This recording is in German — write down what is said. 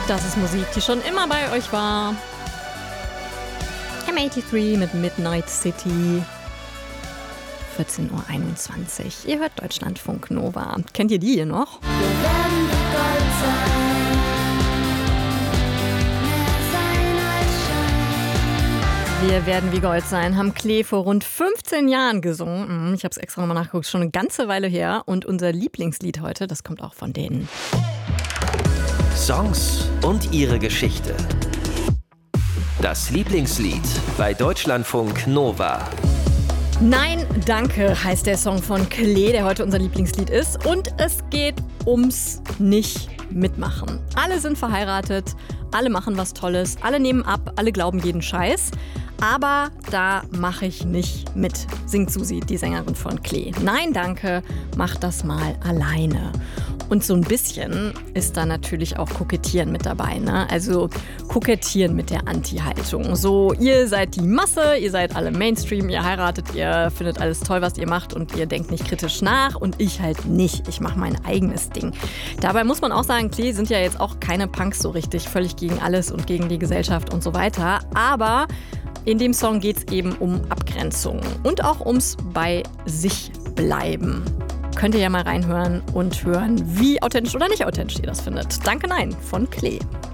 Das ist Musik, die schon immer bei euch war. M83 mit Midnight City. 14:21 Uhr. Ihr hört Deutschlandfunk Nova. Kennt ihr die hier noch? Wir werden wie Gold sein. Mehr sein als Schein. Wir werden wie Gold sein, haben Klee vor rund 15 Jahren gesungen. Ich habe es extra nochmal nachgeguckt, schon eine ganze Weile her. Und unser Lieblingslied heute, das kommt auch von denen. Songs und ihre Geschichte. Das Lieblingslied bei Deutschlandfunk Nova. Nein, danke heißt der Song von Klee, der heute unser Lieblingslied ist. Und es geht ums Nicht-Mitmachen. Alle sind verheiratet, alle machen was Tolles, alle nehmen ab, alle glauben jeden Scheiß. Aber da mache ich nicht mit, singt Susi, die Sängerin von Klee. Nein, danke, mach das mal alleine. Und so ein bisschen ist da natürlich auch Kokettieren mit dabei, ne? Also kokettieren mit der Anti-Haltung. So, ihr seid die Masse, ihr seid alle Mainstream, ihr heiratet, ihr findet alles toll, was ihr macht und ihr denkt nicht kritisch nach und ich halt nicht. Ich mache mein eigenes Ding. Dabei muss man auch sagen, Klee sind ja jetzt auch keine Punks so richtig, völlig gegen alles und gegen die Gesellschaft und so weiter. Aber in dem Song geht es eben um Abgrenzung und auch ums bei sich bleiben. Könnt ihr ja mal reinhören und hören, wie authentisch oder nicht authentisch ihr das findet. Danke, nein, von Klee.